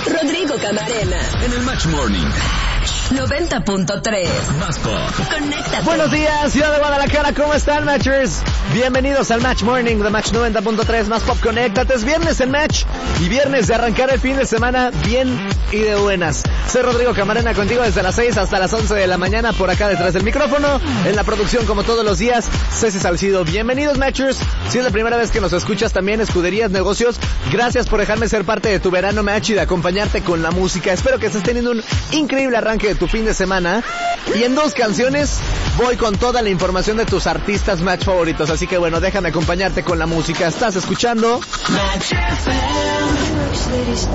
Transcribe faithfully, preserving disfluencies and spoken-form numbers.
Rodrigo Camarena. En el Match Morning. noventa punto tres. Más pop. Conéctate. Buenos días, ciudad de Guadalajara, ¿cómo están, Matchers? Bienvenidos al Match Morning de Match noventa punto tres, Más Pop. Conéctate, es viernes en Match y viernes de arrancar el fin de semana bien y de buenas. Soy Rodrigo Camarena contigo desde las seis hasta las once de la mañana por acá detrás del micrófono. En la producción, como todos los días, Ceci Salcido. Bienvenidos, Matchers. Si es la primera vez que nos escuchas también, Escuderías Negocios, gracias por dejarme ser parte de tu verano Match y de acompañarte con la música. Espero que estés teniendo un increíble arranque de tu fin de semana. Y en dos canciones voy con toda la información de tus artistas Match favoritos. Así que bueno, déjame acompañarte con la música. Estás escuchando Match F M.